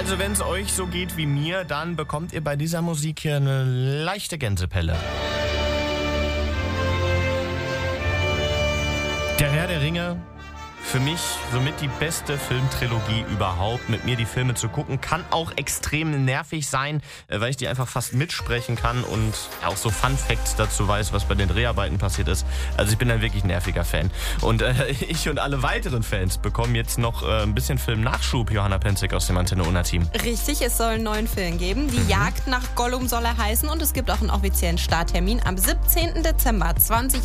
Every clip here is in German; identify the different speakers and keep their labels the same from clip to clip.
Speaker 1: Also wenn es euch so geht wie mir, dann bekommt ihr bei dieser Musik hier eine leichte Gänsepelle. Der Herr der Ringe, für mich somit die beste Filmtrilogie überhaupt. Mit mir die Filme zu gucken, kann auch extrem nervig sein, weil ich die einfach fast mitsprechen kann und auch so Fun Facts dazu weiß, was bei den Dreharbeiten passiert ist. Also ich bin ein wirklich nerviger Fan. Und ich und alle weiteren Fans bekommen jetzt noch ein bisschen Filmnachschub, Johanna Penzig aus dem Antenne-Unna-Team.
Speaker 2: Richtig, es soll einen neuen Film geben. Die Jagd nach Gollum soll er heißen und es gibt auch einen offiziellen Starttermin. Am 17. Dezember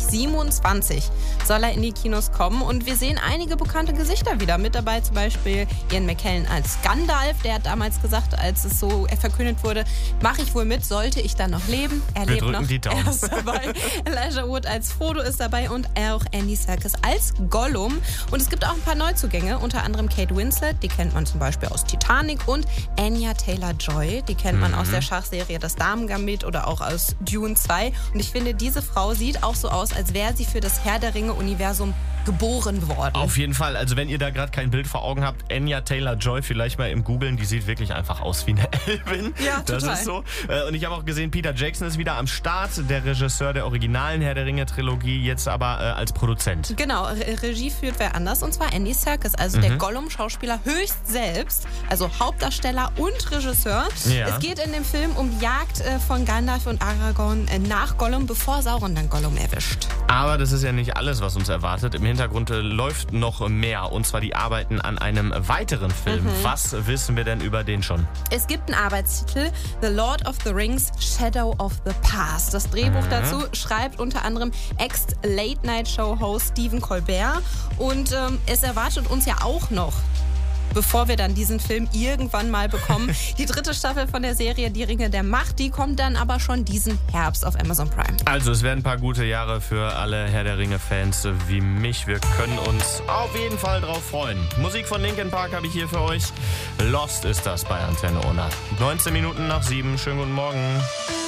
Speaker 2: 2027 soll er in die Kinos kommen und wir sehen einige bekannte Gesichter wieder. Mit dabei zum Beispiel Ian McKellen als Gandalf. Der hat damals gesagt, als es so verkündet wurde, mache ich wohl mit, sollte ich dann noch leben. Er lebt noch.
Speaker 1: Die Daumen.
Speaker 2: Er ist dabei. Elijah Wood als Frodo ist dabei und auch Andy Serkis als Gollum. Und es gibt auch ein paar Neuzugänge, unter anderem Kate Winslet, die kennt man zum Beispiel aus Titanic, und Anya Taylor-Joy, die kennt man aus der Schachserie Das Damen-Gambit oder auch aus Dune 2. Und ich finde, diese Frau sieht auch so aus, als wäre sie für das Herr der Ringe-Universum geboren worden.
Speaker 1: Auf jeden Fall. Also wenn ihr da gerade kein Bild vor Augen habt, Anya Taylor-Joy vielleicht mal im Googlen, die sieht wirklich einfach aus wie eine Elbin.
Speaker 2: Ja,
Speaker 1: das
Speaker 2: total.
Speaker 1: ist so. Und ich habe auch gesehen, Peter Jackson ist wieder am Start, der Regisseur der originalen Herr der Ringe-Trilogie, jetzt aber als Produzent.
Speaker 2: Genau, Regie führt wer anders, und zwar Andy Serkis, also der Gollum-Schauspieler höchst selbst, also Hauptdarsteller und Regisseur.
Speaker 1: Ja.
Speaker 2: Es geht in dem Film um die Jagd von Gandalf und Aragorn nach Gollum, bevor Sauron dann Gollum erwischt.
Speaker 1: Aber das ist ja nicht alles, was uns erwartet. Im Hintergrund läuft noch mehr, und zwar die Arbeiten an einem weiteren Film. Was wissen wir denn über den schon?
Speaker 2: Es gibt einen Arbeitstitel, The Lord of the Rings, Shadow of the Past. Das Drehbuch dazu schreibt unter anderem Ex-Late-Night-Show-Host Stephen Colbert. Und es erwartet uns ja auch noch, bevor wir dann diesen Film irgendwann mal bekommen, die 3. Staffel von der Serie Die Ringe der Macht. Die kommt dann aber schon diesen Herbst auf Amazon Prime.
Speaker 1: Also es werden ein paar gute Jahre für alle Herr der Ringe-Fans wie mich. Wir können uns auf jeden Fall drauf freuen. Musik von Linkin Park habe ich hier für euch. Lost ist das bei Antenne Unna. 19 Minuten nach 7. Schönen guten Morgen.